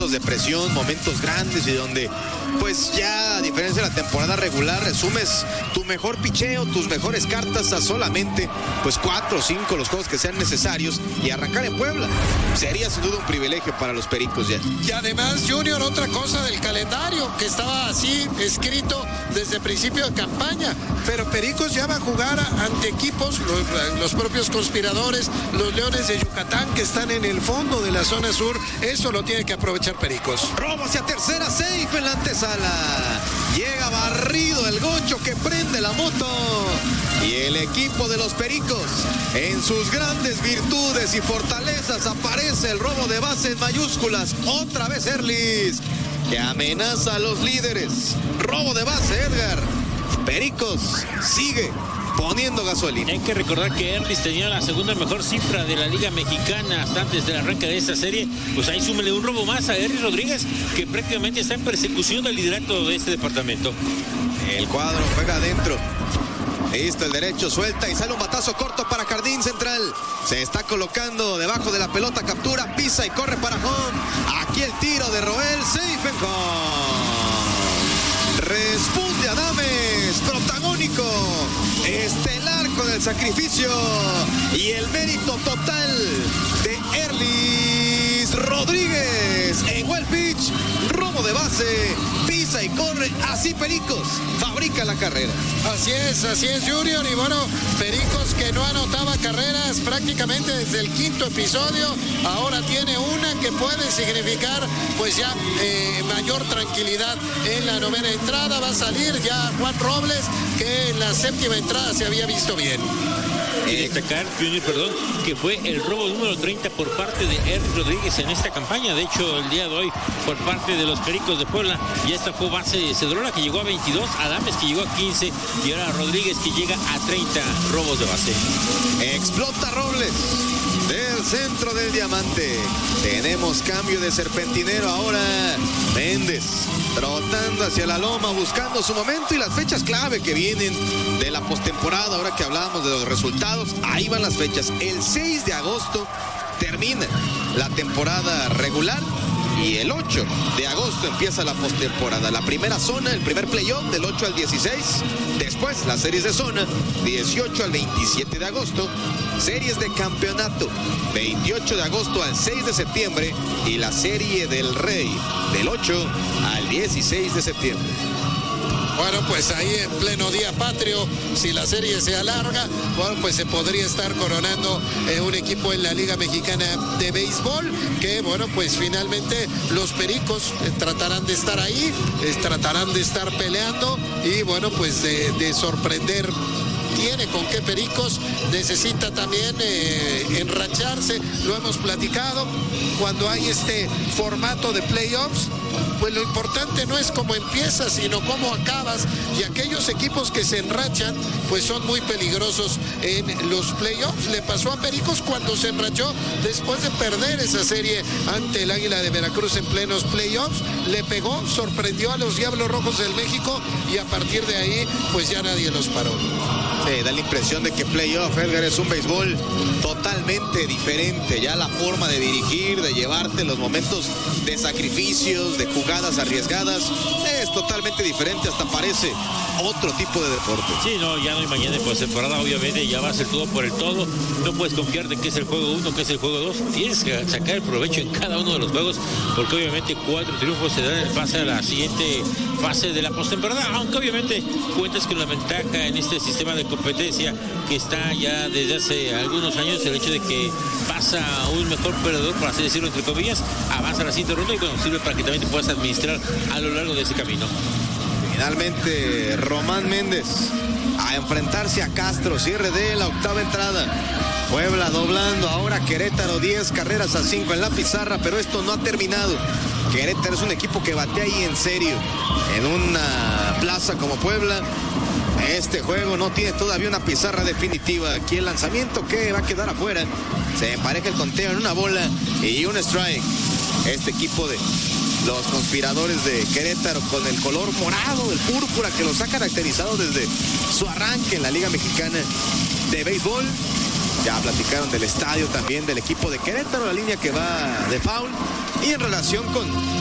de presión, momentos grandes y donde pues ya a diferencia de la temporada regular resumes tu mejor picheo, tus mejores cartas a solamente pues 4 o 5 los juegos que sean necesarios y arrancar en Puebla. Sería sin duda un privilegio para los Pericos ya. Y además, Junior, otra cosa del calendario que estaba así escrito desde principio de campaña, pero Pericos ya va a jugar ante equipos, los propios conspiradores, los Leones de Yucatán que están en el fondo de la zona sur. Eso lo tiene que aprovechar Pericos. Robo hacia tercera, safe en la antesala. Llega barrido el Gocho que prende la moto. Y el equipo de los Pericos, en sus grandes virtudes y fortalezas, aparece el robo de base en mayúsculas. Otra vez Erlis, que amenaza a los líderes. Robo de base, Edgar. Pericos sigue poniendo gasolina. Hay que recordar que Erlis tenía la segunda mejor cifra de la Liga Mexicana hasta antes del arranque de esta serie. Pues ahí súmele un robo más a Erlis Rodríguez, que prácticamente está en persecución del liderato de este departamento. El cuadro juega adentro. Listo, el derecho suelta y sale un batazo corto para Jardín Central. Se está colocando debajo de la pelota, captura, pisa y corre para home. Aquí el tiro de Roel, safe and home. Responde Adames, protagónico, estelar con el sacrificio y el mérito total de Erlis Rodríguez. En well pitch, robo de base, pisa y corre. Así Pericos fabrica la carrera. Así es, Junior. Y bueno, Pericos, que no anotaba carreras prácticamente desde el quinto episodio, ahora tiene una que puede significar pues ya mayor tranquilidad en la novena entrada. Va a salir ya Juan Robles, que en la séptima entrada se había visto bien. Y destacar, Junior, que fue el robo número 30 por parte de Erlis Rodríguez en esta campaña. De hecho, el día de hoy, por parte de los Pericos de Puebla, ya esta fue base Cedrola, que llegó a 22, Adames, que llegó a 15, y ahora Rodríguez, que llega a 30 robos de base. Explota Robles del centro del diamante. Tenemos cambio de serpentinero ahora. Méndez trotando hacia la loma, buscando su momento y las fechas clave que vienen de la postemporada. Ahora que hablábamos de los resultados, ahí van las fechas. El 6 de agosto termina la temporada regular y el 8 de agosto empieza la postemporada. La primera zona, el primer playoff del 8 al 16. Después las series de zona, 18 al 27 de agosto. Series de campeonato, 28 de agosto al 6 de septiembre. Y la serie del Rey, del 8 al 16 de septiembre. Bueno, pues ahí en pleno día patrio, si la serie se alarga, bueno, pues se podría estar coronando un equipo en la Liga Mexicana de Béisbol, que bueno, pues finalmente los Pericos tratarán de estar ahí, tratarán de estar peleando y bueno, pues de sorprender. Tiene con qué Pericos, necesita también enracharse, lo hemos platicado, cuando hay este formato de playoffs, pues lo importante no es cómo empiezas, sino cómo acabas, y aquellos equipos que se enrachan, pues son muy peligrosos en los playoffs. Le pasó a Pericos cuando se enrachó después de perder esa serie ante el Águila de Veracruz en plenos playoffs, le pegó, sorprendió a los Diablos Rojos del México y a partir de ahí, pues ya nadie los paró. Sí, da la impresión de que playoff, Edgar, es un béisbol totalmente diferente. Ya la forma de dirigir, de llevarte los momentos de sacrificios, de jugadas arriesgadas, es totalmente diferente. Hasta parece otro tipo de deporte. Sí, no, ya no hay mañana en postemporada, obviamente ya va a ser todo por el todo. No puedes confiar de que es el juego 1, que es el juego 2. Tienes que sacar el provecho en cada uno de los juegos, porque obviamente 4 triunfos se dan el pase a la siguiente fase de la postemporada, aunque obviamente cuentas con la ventaja en este sistema de competencia que está ya desde hace algunos años, el hecho de que pasa un mejor perdedor, por así decirlo, entre comillas, avanza a la siguiente ronda y bueno, sirve para que también te puedas administrar a lo largo de ese camino. Finalmente Román Méndez a enfrentarse a Castro, cierre de la octava entrada. Puebla doblando, ahora Querétaro 10 carreras a 5 en la pizarra, pero esto no ha terminado. Querétaro es un equipo que batea ahí en serio, en una plaza como Puebla. Este juego no tiene todavía una pizarra definitiva. Aquí el lanzamiento que va a quedar afuera. Se empareja el conteo en una bola y un strike. Este equipo de los conspiradores de Querétaro con el color morado, el púrpura que los ha caracterizado desde su arranque en la Liga Mexicana de Béisbol. Ya platicaron del estadio también del equipo de Querétaro, la línea que va de foul. Y en relación con